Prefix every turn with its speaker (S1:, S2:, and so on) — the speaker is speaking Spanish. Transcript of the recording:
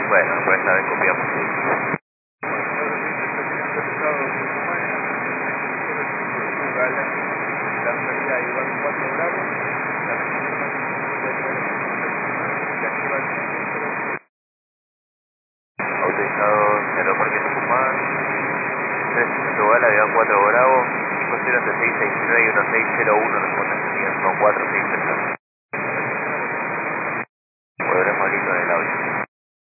S1: Bueno, pues esta vez copiamos. Sí. Autorizado Aeroparque Tucumán, 3 Gala, avión 4 Bravo, 5 0 6 6 6 1 6 0 1, responde, son 4 6 3.